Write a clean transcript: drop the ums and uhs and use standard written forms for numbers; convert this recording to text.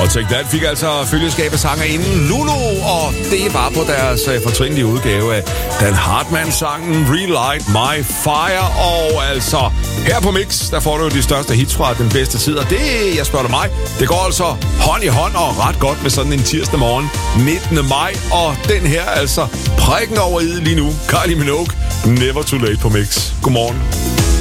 Og Take That fik altså følgeskab af sangerinden Lulu, og det var på deres fortrinlige udgave af Dan Hartmann-sangen Relight My Fire. Og altså, her på Mix, der får du de største hits fra den bedste tid, og det, jeg spørger dig mig, det går altså hånd i hånd og ret godt med sådan en tirsdag morgen, 19. maj, og den her altså prikken over i lige nu, Kylie Minogue, Never Too Late på Mix. Godmorgen.